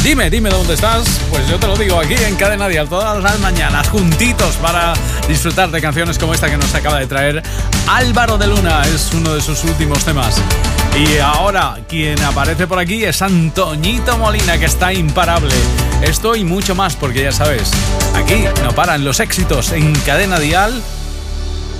Dime dónde estás. Pues yo te lo digo, aquí en Cadena Dial, todas las mañanas, juntitos para disfrutar de canciones como esta que nos acaba de traer Álvaro de Luna. Es uno de sus últimos temas. Y ahora, quien aparece por aquí es Antoñito Molina, que está imparable. Esto y mucho más, porque ya sabes, aquí no paran los éxitos en Cadena Dial.